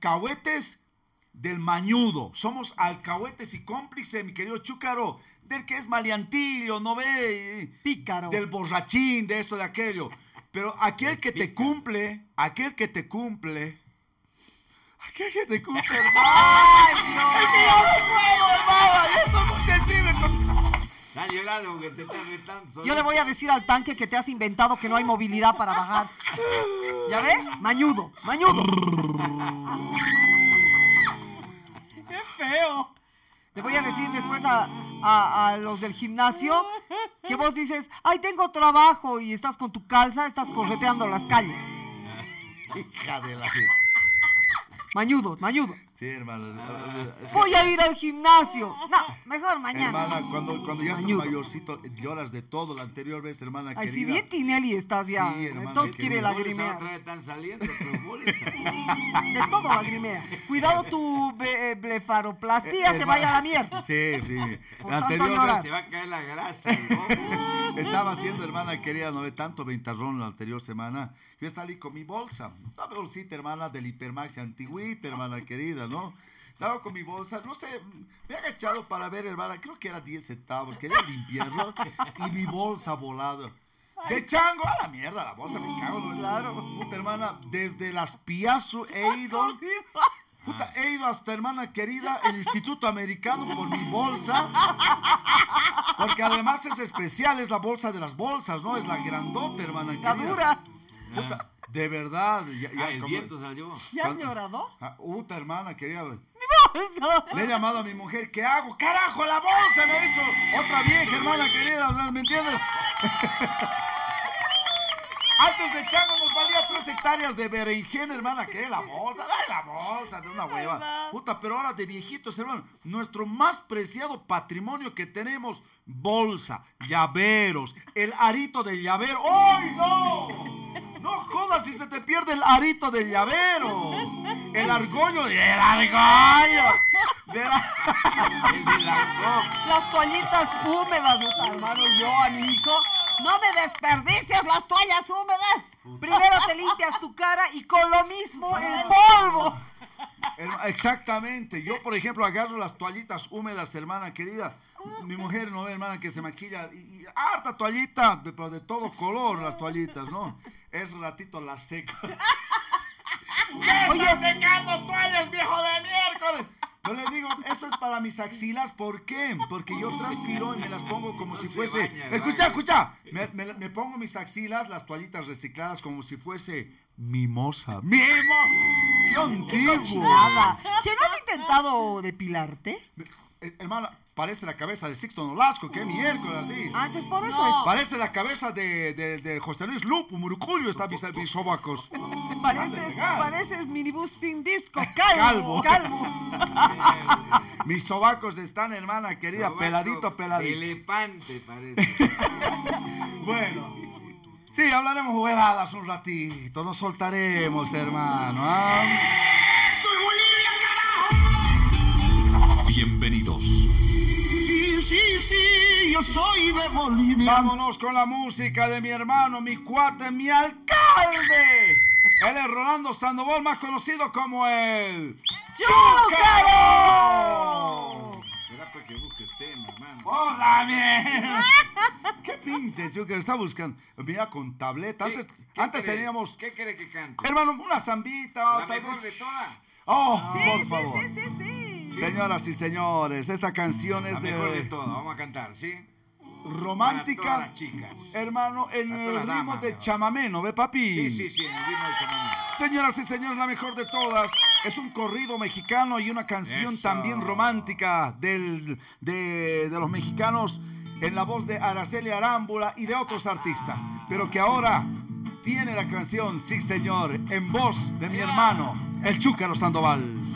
alcahuetes del mañudo. Somos alcahuetes y cómplices, mi querido Chúcaro, del que es maleantillo, ¿no ve? Pícaro. Del borrachín, de esto, de aquello. Pero aquel que te cumple, hermano. ¡Ay, no! Es que yo no puedo, hermano. Yo soy muy sensible con... Está llorando porque se está retando. Yo le voy a decir al tanque que te has inventado que no hay movilidad para bajar. ¿Ya ve? Mañudo. ¡Qué feo! Le voy a decir después a los del gimnasio que vos dices, ay, tengo trabajo, y estás con tu calza, estás correteando las calles. Hija de la... Mañudo. Sí, hermano. Voy a ir al gimnasio. No, mejor mañana. Hermana, cuando ya estás Mañudo. mayorcito, lloras de todo. La anterior vez, hermana Ay, querida. si bien Tinelli estás ya. Sí, hermana Todo querida. quiere Otra lagrimear. vez están saliendo tus bolsas. De todo lagrimea. Cuidado tu blefaroplastia, se vaya a la mierda. Sí. Por La tanto anterior llorar. Se va a caer la grasa. ¿No? vez estaba haciendo, hermana querida, no ve tanto ventarrón la anterior semana. Yo salí con mi bolsa. Una bolsita, hermana, del Hipermax antigüita, hermana querida, ¿no? Estaba con mi bolsa, no sé, me he agachado para ver, hermana, creo que era 10 centavos, quería limpiarlo y mi bolsa volado. De chango, a la mierda, la bolsa, me cago, ¿no? Claro. Puta, hermana, desde las Piazzu he ido hasta, hermana querida, el Instituto Americano por mi bolsa, porque además es especial, es la bolsa de las bolsas, ¿no? Es la grandota, hermana La querida. dura. Puta, de verdad. El viento salió. ¿Ya has llorado? Puta, hermana querida. Eso. Le he llamado a mi mujer, ¿qué hago? ¡Carajo, la bolsa! Me ha dicho otra vieja, hermana querida, o sea, ¿me entiendes? Antes de chango nos valía 3 hectáreas de berenjena, hermana, ¿qué? La bolsa, dale la bolsa, de una hueva. Puta, pero ahora de viejitos, hermano, nuestro más preciado patrimonio que tenemos, bolsa, llaveros, el arito del llavero. ¡Ay, no! No jodas si se te pierde el arito del llavero. El argollo. Las toallitas húmedas, puta, hermano, yo a mi hijo. No me desperdicies las toallas húmedas. Primero te limpias tu cara y con lo mismo el polvo. Exactamente. Yo, por ejemplo, agarro las toallitas húmedas, hermana querida. Mi mujer, no ve, hermana, que se maquilla. Y harta toallita, pero de todo color las toallitas, ¿no? Es ratito las seco. Oye, secando toallas, viejo de miércoles! Yo le digo, eso es para mis axilas. ¿Por qué? Porque yo transpiro y me las pongo como si fuese... Escucha. Me pongo mis axilas, las toallitas recicladas, como si fuese mimosa. ¡Qué antiguo! nada. Che, ¿no has intentado depilarte? Hermana, parece la cabeza de Sixto Nolasco, qué miércoles así. Ah, entonces por eso es. Parece la cabeza de José Luis Lupo, Murucuyo, está mis sobacos. Pareces minibús sin disco. Calvo. Calvo. Mis sobacos están, hermana querida, Sobaco peladito. Elefante parece. Bueno, sí, hablaremos huevadas un ratito, nos soltaremos, hermano. ¿Ah? Bienvenidos. Sí, yo soy de Bolivia. Vámonos con la música de mi hermano, mi cuate, mi alcalde. Él es Rolando Sandoval, más conocido como el ¡Chúcaro! Será para que busque el tema, hermano. ¡Hola, mierda! ¡Qué pinche Chúcaro! Está buscando. Mira, con tableta. Antes teníamos... ¿Qué quiere que cante? Hermano, una zambita. ¿La mejor de todas? Oh, Sí, por sí, favor. sí. Señoras y señores, esta canción La es mejor de de todas, vamos a cantar, ¿sí? romántica, Para todas las chicas. hermano, en Para el todas las ritmo damas, de mejor. chamamé, ¿no ve, papi? Sí, en el ritmo de chamamé. Señoras y señores, la mejor de todas es un corrido mexicano y una canción Eso. también romántica de los mexicanos en la voz de Araceli Arámbula y de otros artistas, pero que ahora tiene la canción, sí señor, en voz de mi hermano, el Chúcaro Sandoval.